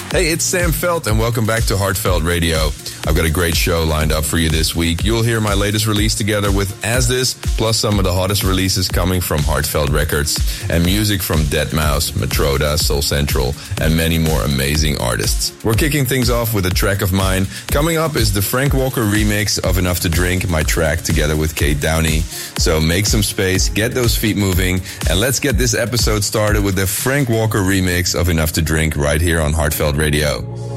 Hey, it's Sam Felt, and welcome back to Heartfelt Radio. I've got a great show lined up for you this week. You'll hear my latest release together with As This, plus some of the hottest releases coming from Heartfelt Records, and music from Deadmau5, Matroda, Soul Central, and many more amazing artists. We're kicking things off with a track of mine. Coming up is the Frank Walker remix of Enough to Drink, my track together with Kate Downey. So make some space, get those feet moving, and let's get this episode started with the Frank Walker remix of Enough to Drink right here on Heartfelt Radio.